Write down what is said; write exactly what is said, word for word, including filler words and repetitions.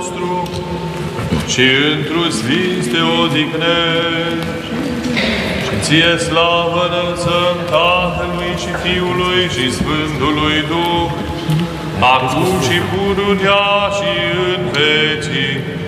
nostru și într-o sfinț te odihnești. Și ție slavă înălțăm Tatălui și Fiului și Sfântului Duh, acum și pururea și în vecii